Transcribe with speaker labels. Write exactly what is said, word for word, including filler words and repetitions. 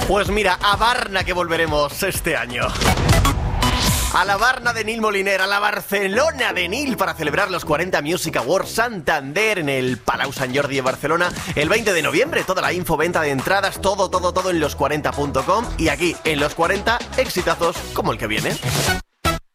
Speaker 1: Pues mira, a Barna que volveremos este año. A la Barna de Nil Moliner, a la Barcelona de Nil, para celebrar los cuarenta Music Awards Santander en el Palau Sant Jordi de Barcelona el veinte de noviembre. Toda la info, venta de entradas, todo, todo, todo en los cuarenta punto com y aquí en Los cuarenta, exitazos como el que viene.